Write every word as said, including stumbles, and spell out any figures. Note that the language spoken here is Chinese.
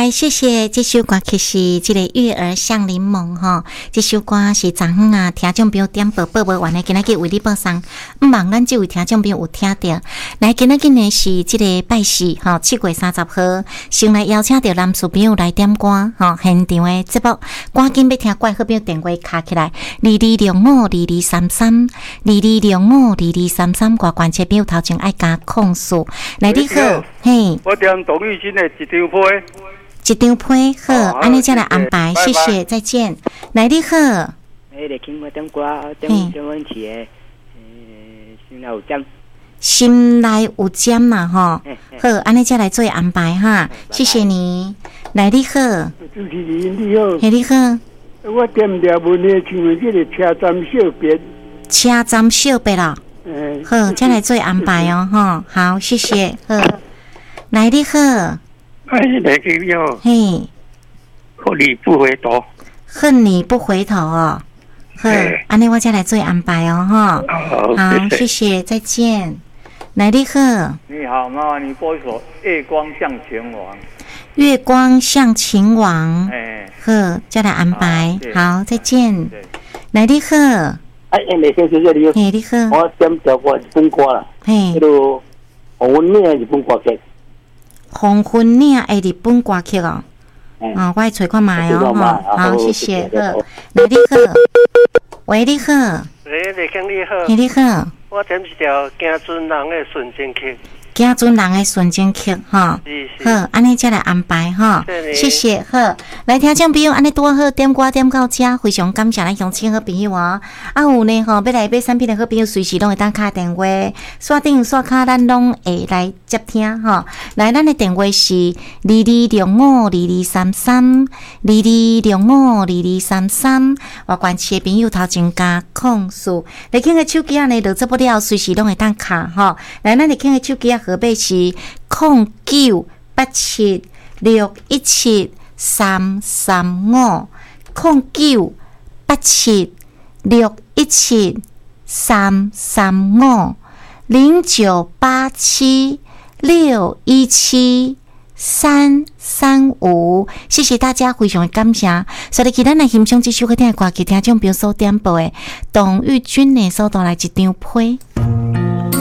来，谢谢这首歌曲是这个月儿像柠檬哈，这首歌是昨昏啊听众朋友点播播播完的，今仔日为你播送，毋望咱这位听众朋友有听到。来，今仔日呢是这个拜四哈，七月三十号，先来邀请到男士朋友来点歌哈，现场的节目，赶紧要听怪好朋友电话卡起来，二二六五二二三三，二二六五二二三三，挂关切朋友头前爱加控诉。来，你好，嘿， 我点董玉金的一张批。 一张批好，安尼再来安排，谢谢，再见。来，你好。 诶，来听我点歌，点什么问题诶？诶，心内有针。 心内有针嘛吼，好，安尼再来做安排哈，谢谢你。来，你好。 主持人你好。 嘿，你好。 我点了问题，请问这个车站小别。 车站小别啦。嗯。好，再来做安排哦，哈，好，谢谢。好，来，你好。 哎，那个哟， 嘿， 恨你不回头， 恨你不回头哦，好，安尼我再来做安排哦，哈，好，谢谢，再见。来，你好， 你好，妈妈，你播一首《月光像秦王》。 月光像秦王， 哎， 好，再来安排，好，再见。来，你好， 哎，你先谢谢你， 嘿，你好， 我点条歌日本歌啦， 嘿， 迄个黄昏岭日本歌曲。 黄昏岭的日本歌曲哦，啊，我来找看卖哦，哈，好，谢谢，好，来，你好，喂，你好， 喂，李经理好， 嘿，你好， 我点一条行船人的纯情曲， 行船人的纯情曲，哈，好，安尼再来安排哈，谢谢，好，来听众朋友，安尼多好，点歌点到这，非常感谢咱乡亲好朋友哦，啊有呢吼，要来买产品的好朋友，随时拢会当打电话，线顶线卡咱拢会来接听哈，来，咱的电话是二二六五二二三三，二二六五二二三三，我关切朋友头前加控诉，来听个手机啊呢，就做不了，随时拢会当卡哈，来，咱来听个手机啊。号码是零九八七六一七三三五，零九八七六一七三三五，零九八七六一七三三五。谢谢大家，非常的感谢。所以，咱来欣赏这首好听的歌曲，听众朋友所点播的董玉君的所带来一张批。